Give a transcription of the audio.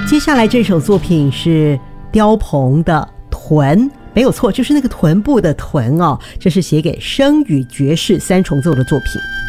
接下来这首作品是刁鹏的《臀》，没有错，就是那个臀部的臀哦，这是写给声与爵士三重奏的作品。